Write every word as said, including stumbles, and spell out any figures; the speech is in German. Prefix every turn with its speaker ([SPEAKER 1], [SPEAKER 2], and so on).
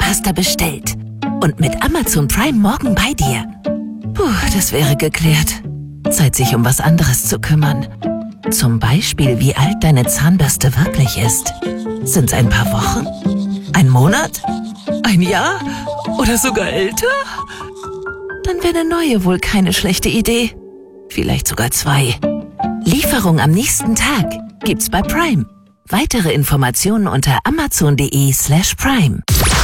[SPEAKER 1] Zahnpasta bestellt und mit Amazon Prime morgen bei dir. Puh, das wäre geklärt. Zeit, sich um was anderes zu kümmern. Zum Beispiel, wie alt deine Zahnbürste wirklich ist. Sind's ein paar Wochen? Ein Monat? Ein Jahr? Oder sogar älter? Dann wäre eine neue wohl keine schlechte Idee. Vielleicht sogar zwei. Lieferung am nächsten Tag gibt's bei Prime. Weitere Informationen unter amazon punkt de slash prime.